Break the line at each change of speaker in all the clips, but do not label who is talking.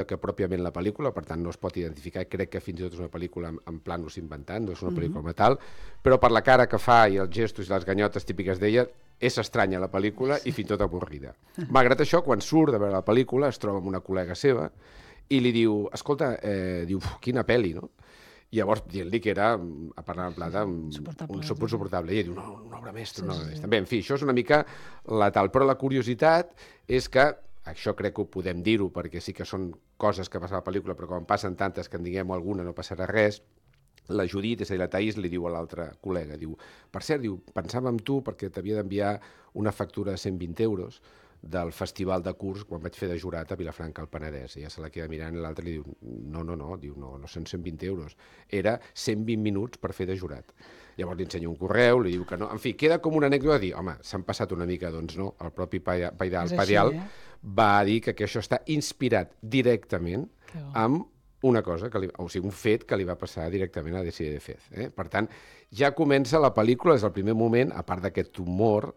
que pròpiament la pel·lícula, per tant no es pot identificar, crec que fins i tot és una pel·lícula en plànols inventant, no és una pel·lícula com a tal, però per la cara que fa i els gestos i les ganyotes típiques d'ella, és estranya la pel·lícula i fins i tot avorrida. Malgrat això, quan surt de veure la pel·lícula, es troba amb una col·lega seva i li diu, escolta, diu, quina pel·li, no? I llavors dient-li que era, a parlar en plata, un suportable. I ella diu, no, una obra mestra, una obra mestra. Bé, en fi, això és una mica la tal. Però la curiositat és que, això crec que ho podem dir-ho, perquè sí que són coses que passen a la pel·lícula, però quan passen tantes que en diguem alguna no passarà res, la Judit, és a dir, la Thaís, li diu a l'altra col·lega, diu, per cert, diu, pensava en tu perquè t'havia d'enviar una factura de 120 euros del festival de curs quan vaig fer de jurat a Vilafranca al Penedès. I ja se la queda mirant i l'altre li diu, no, diu, no són 120 euros, era 120 minuts per fer de jurat. Llavors li ensenya un correu, li diu que no, en fi, queda com una anècdota de dir, home, s'han passat una mica, doncs no, el propi Padial va dir que això està inspirat directament amb una cosa, o sigui, un fet que li va passar directament a Desi de Fez. Per tant, ja comença la pel·lícula des del primer moment, a part d'aquest humor,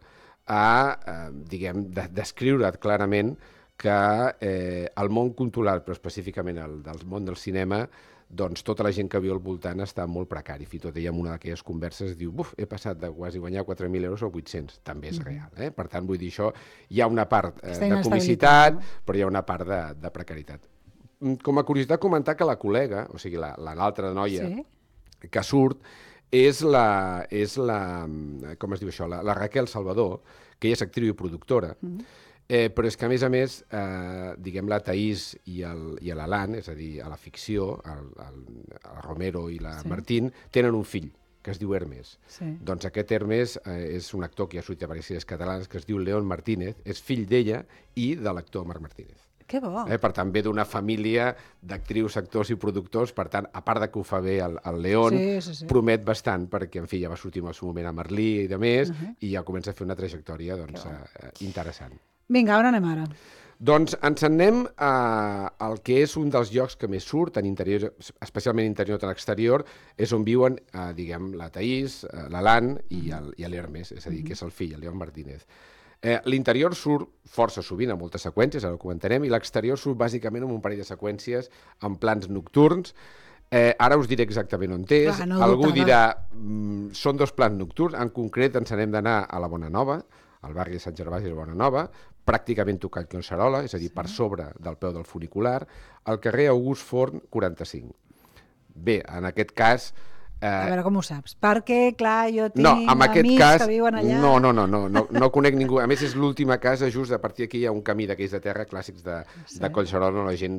a, diguem, descriure clarament que el món cultural, però específicament el món del cinema, doncs tota la gent que viu al voltant està molt precari. Fins i tot ella en una d'aquelles converses diu, he passat de quasi guanyar 4.000 euros a 800. També és real. Per tant, vull dir això, hi ha una part de comicitat, però hi ha una part de precarietat. Com a curiositat, comentar que la col·lega, o sigui, l'altra noia que surt, és la com es diu això, la Raquel Salvador, que ella és actriu i productora, però és que, a més, diguem, la Thaís i l'Alan, és a dir, a la ficció, el Romero i la Martín, tenen un fill, que es diu Hermes. Doncs aquest Hermes és un actor que ja ha sortit a diverses sèries catalanes, que es diu León Martínez, és fill d'ella i de l'actor Marc Martínez.
Que bo.
Per tant, ve d'una família d'actrius, actors i productors, per tant, a part de que ho fa bé el León, promet bastant, perquè, en fi, ja va sortir en el seu moment a Merlí i de més, i ja comença a fer una trajectòria interessant.
Vinga, on anem ara?
Doncs ens anem al que és un dels llocs que més surt, en interior, especialment interior de l'exterior, és on viuen, diguem, la Thaís, l'Alan i l'Hermes, és a dir, que és el fill, el León Martínez. L'interior surt força sovint, amb moltes seqüències, ara ho comentarem, i l'exterior surt bàsicament amb un parell de seqüències en plans nocturns. Ara us diré exactament on és. Algú dirà, són 2 plans nocturns, en concret ens n'hem d'anar a la Bonanova, al barri de Sant Gervasi de Bonanova, pràcticament tocant Collserola, és a dir, per sobre del peu del funicular, al carrer August Forn 45. Bé, en aquest cas...
A veure com ho saps. Perquè, clar, jo tinc amics que viuen allà...
No conec ningú. A més, és l'última casa, just a partir d'aquí hi ha un camí d'aquells de terra clàssics de Collserola, on la gent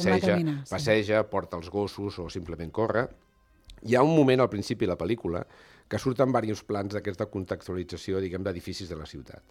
passeja, porta els gossos o simplement corre. Hi ha un moment al principi de la pel·lícula que surten diversos plans d'aquests de contextualització, diguem, d'edificis de la ciutat.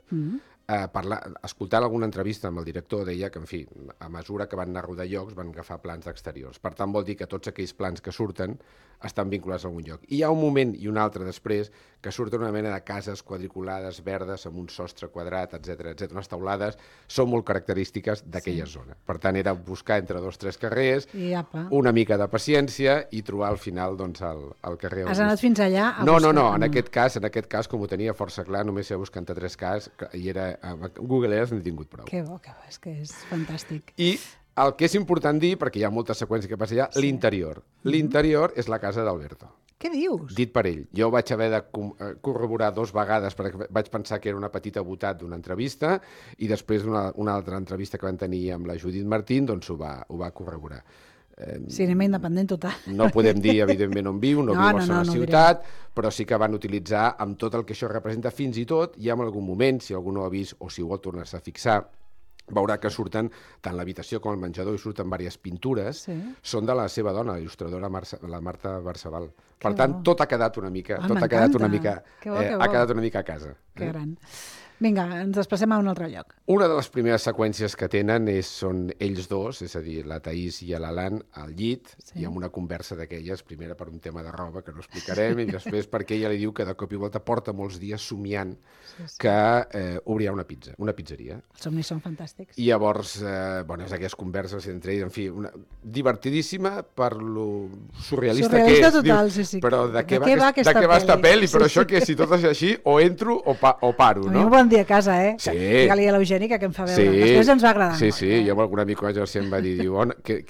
Escoltant alguna entrevista amb el director, deia que, en fi, a mesura que van anar a rodar llocs, van agafar plans d'exteriors. Per tant, vol dir que tots aquells plans que surten estan vinculats a algun lloc. I hi ha un moment i un altre després que surten una mena de cases quadriculades, verdes, amb un sostre quadrat, etc. Unes teulades, són molt característiques d'aquella zona. Per tant, era buscar entre 2 o 3 carrers, una mica de paciència i trobar al final el carrer.
Has anat fins allà a
buscar? No, en aquest cas, com ho tenia força clar, només he buscat entre 3 cases i era Google Earth n'he tingut prou.
Que bo, és que és fantàstic.
I el que és important dir, perquè hi ha moltes seqüències que passa allà, l'interior. L'interior és la casa d'Alberto.
Què dius?
Dit per ell. Jo vaig haver de corroborar 2 vegades perquè vaig pensar que era una petita botat d'una entrevista i després una altra entrevista que van tenir amb la Judit Martín, doncs ho va corroborar.
Cinema independent total.
No podem dir, evidentment, on viu, no viu a la ciutat, però sí que van utilitzar amb tot el que això representa, fins i tot, i en algun moment, si algú no ho ha vist o si ho vol tornar-se a fixar, veurà que surten, tant l'habitació com el menjador, i surten diverses pintures, són de la seva dona, la il·lustradora la Marta Barceval. Per tant, tot ha quedat una mica a casa.
Que gran. Vinga, ens desplacem a un altre lloc.
Una de les primeres seqüències que tenen són ells dos, és a dir, la Thaís i l'Alan al llit, i amb una conversa d'aquelles, primera per un tema de roba, que no explicarem, i després perquè ella li diu que de cop i volta porta molts dies somiant que obrirà una pizzeria.
Els somnis són fantàstics.
I llavors, és aquelles converses entre ells, en fi, divertidíssima per lo surrealista que és.
Total,
però de què va aquesta pel·li? Però això que si tot és així, o entro o paro, no?
Un bon dia a casa,
Sí.
Digue-li a l'Eugeni que em fa veure. Després ens va agradar.
Sí, jo amb algun amic em va dir, què